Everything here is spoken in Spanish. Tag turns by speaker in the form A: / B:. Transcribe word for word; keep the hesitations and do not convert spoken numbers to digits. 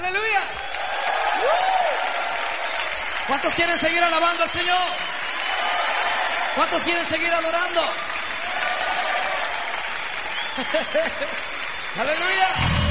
A: Aleluya. ¿Cuántos quieren seguir alabando al Señor? ¿Cuántos quieren seguir adorando? Aleluya.